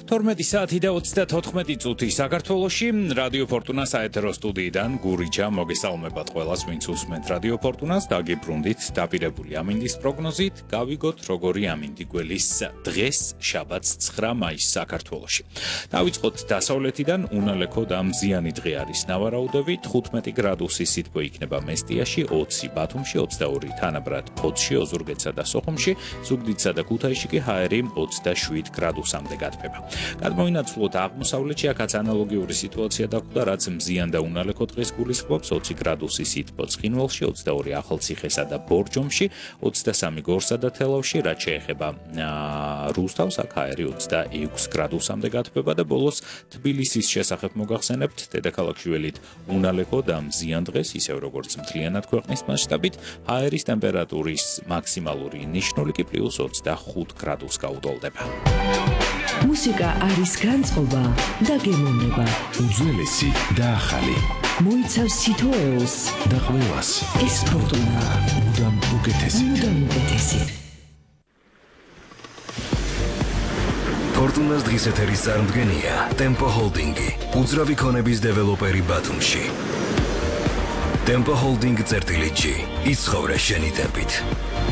12 საათი და 34 წუთი საქართველოში რადიო ფორტუნას საეთერო სტუდიიდან გურიჯა მოგესალმებათ ყველას, ვინც უსმენთ რადიო ფორტუნას, დაგიბრუნდით დაპირებული ამინდის პროგნოზით, გავიგოთ როგორი ამინდი გველის დღეს შაბათს 9 მაისს საქართველოში. დავიწყოთ დასავლეთიდან, უნალექო და მზიანი დღე არის ნავარაუდები, 15 გრადუსი სითბო იქნება მესტიაში, 20 ბათუმში, 22 თანაბრად ფოთში, ოზურგეთსა და სოხუმში, ზუგდიდსა და ქუთაისში კი ჰაერი 27 გრადუსამდე გათბება. გადმოინაცვლოთ აღმოსავლეთში, აქაც ანალოგიური სიტუაცია დახვდა, რაც მზიან და უნალექო დღეს გულისხმობს, 20 გრადუსი სითბო ცხინვალში, 22 ახალციხესა და ბორჯომში, 23 გორსა და თელავში, რაც შეეხება რუსთავს, აქ ჰაერი 26 გრადუსამდე გათბება და ბოლოს თბილისის შესახებ მოგახსენებთ, დედაქალაქში ველით უნალექო და მზიან დღეს, ისევ როგორც მთლიანად ქვეყნის მასშტაბით, ჰაერის ტემპერატურის მაქსიმალური ნიშნული კი +25 გრადუსს გაუტოლდება. მუსიკა არის განწყობა და გემოვნება. უძველესი და ახალი. მოიცავს თითოეულს და ყველას. ეს ფორტუნა. მუდამ უკეთესი. ფორტუნას დღის ეთერის წარმდგენია Tempo Holding-ი, უძრავი ქონების დეველოპერი ბათუმში. Tempo Holding წერტილი G. იცხოვრე შენი ტემპით.